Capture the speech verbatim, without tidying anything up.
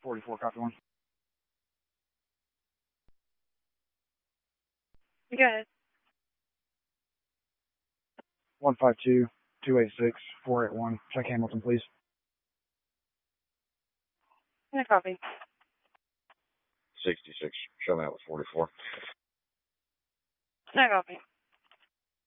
forty-four, copy one. Go ahead. one five two, two eight six, four eight one. Check Hamilton, please. No copy. sixty-six, show me out with forty-four. No copy.